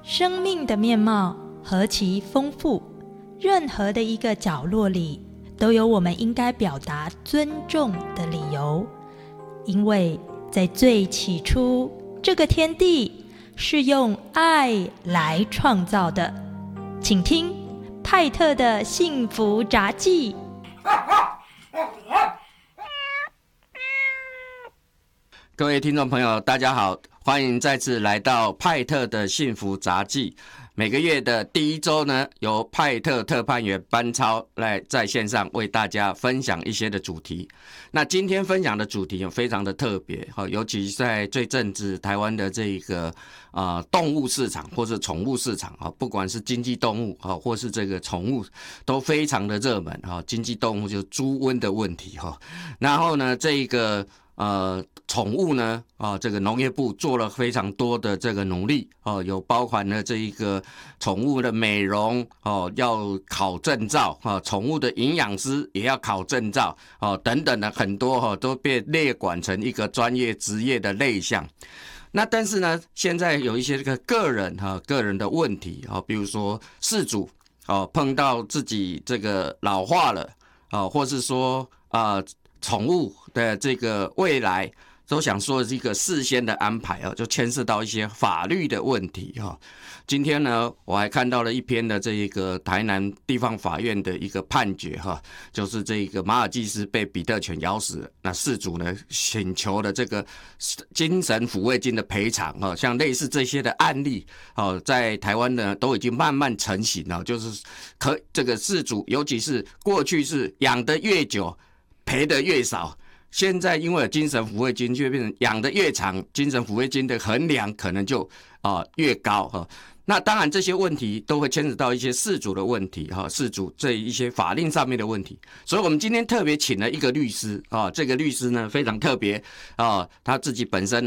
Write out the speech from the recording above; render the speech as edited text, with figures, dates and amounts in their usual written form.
生命的面貌何其丰富，任何的一个角落里都有我们应该表达尊重的理由。因为在最起初，这个天地是用爱来创造的。请听派特的幸福札记。 各位听众朋友大家好，欢迎再次来到派特的幸福札记。每个月的第一周呢，由派特特派员班超来在线上为大家分享一些的主题。那今天分享的主题非常的特别，尤其在这阵子台湾的这个动物市场或是宠物市场，不管是经济动物或是这个宠物都非常的热门。经济动物就是猪瘟的问题，然后呢这个宠物呢这个农业部做了非常多的这个努力有包含了这一个宠物的美容要考证照宠物的营养师也要考证照等等的很多都被列管成一个专业职业的类项。那但是呢，现在有一些这个个人的问题比如说饲主碰到自己这个老化了或是说宠物的这个未来都想说是一个事先的安排就牵涉到一些法律的问题今天呢，我还看到了一篇的这个台南地方法院的一个判决就是这个马尔济斯被比特犬咬死，那饲主呢请求的这个精神抚慰金的赔偿像类似这些的案例在台湾呢都已经慢慢成型了，就是这个饲主尤其是过去是养得越久赔得越少，现在因为有精神抚慰金，就变成养得越长，精神抚慰金的衡量可能就越高那当然这些问题都会牵扯到一些饲主的问题饲主这一些法令上面的问题，所以我们今天特别请了一个律师这个律师呢非常特别他自己本身